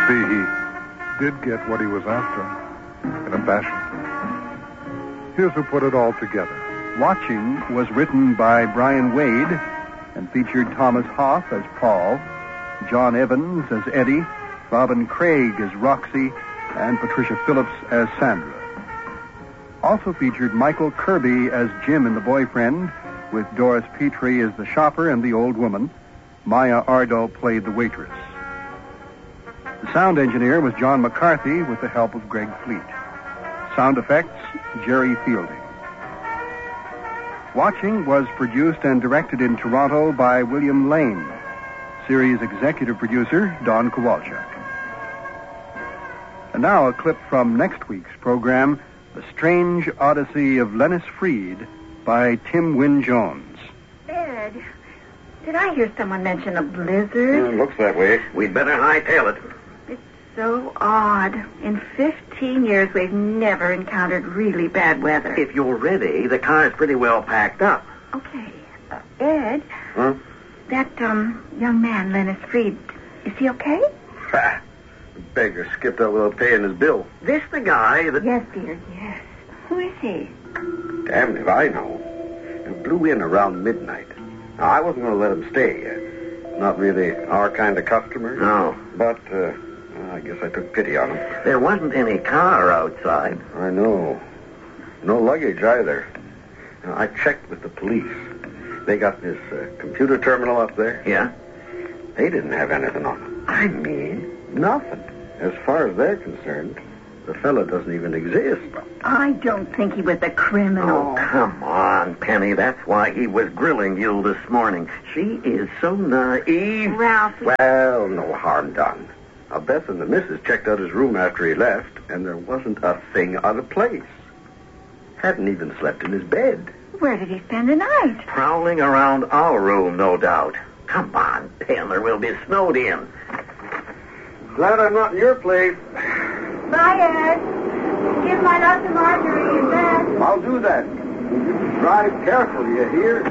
see, he did get what he was after, in a fashion. Here's who put it all together. Watching was written by Brian Wade and featured Thomas Hoff as Paul, John Evans as Eddie, Robin Craig as Roxy, and Patricia Phillips as Sandra. Also featured Michael Kirby as Jim and the boyfriend, with Doris Petrie as the shopper and the old woman. Maya Ardo played the waitress. The sound engineer was John McCarthy with the help of Greg Fleet. Sound effects, Jerry Fielding. Watching was produced and directed in Toronto by William Lane. Series executive producer, Don Kowalczyk. And now a clip from next week's program, The Strange Odyssey of Lennis Freed by Tim Wynne Jones. Ed, did I hear someone mention a blizzard? Looks that way. We'd better hightail it. It's so odd. In 15 years, we've never encountered really bad weather. If you're ready, the car's pretty well packed up. Okay. Ed? Huh? That, young man, Lennis Freed, is he okay? Ha! The beggar skipped out without paying his bill. This the guy that... Yes, dear, yes. Who is he? Damned if I know. He blew in around midnight. Now, I wasn't going to let him stay. Not really our kind of customer. No. But, I guess I took pity on him. There wasn't any car outside. I know. No luggage either. Now, I checked with the police. They got this computer terminal up there. Yeah? They didn't have anything on them. I mean, nothing. As far as they're concerned, the fella doesn't even exist. I don't think he was a criminal. Oh, come on, Penny. That's why he was grilling you this morning. She is so naive. Ralph. Well, no harm done. Now, Beth and the missus checked out his room after he left, and there wasn't a thing out of place. Hadn't even slept in his bed. Where did he spend the night? Prowling around our room, no doubt. Come on, Pen, or we'll be snowed in. Glad I'm not in your place. Bye, Ed. Give my love to Marjorie and Beth. I'll do that. You drive careful, you hear?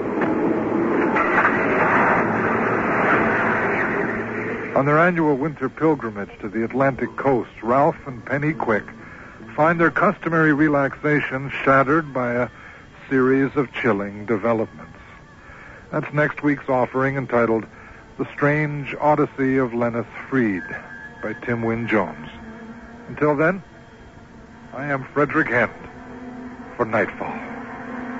On their annual winter pilgrimage to the Atlantic coast, Ralph and Penny Quick find their customary relaxation shattered by a series of chilling developments. That's next week's offering, entitled The Strange Odyssey of Lennis Freed by Tim Wynne Jones. Until then, I am Frederick Hend for Nightfall.